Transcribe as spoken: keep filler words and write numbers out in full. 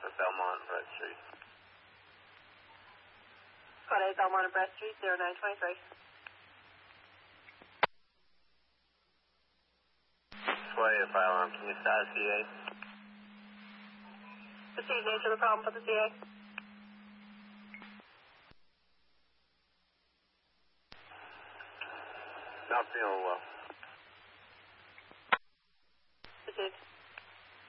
Belmont and Brett Street. Squad eight, Belmont and Brett Street, zero nine twenty-three. Squad eight, fire alarm, can you start C A? Proceed, nature of the problem for the C A. Not feeling well.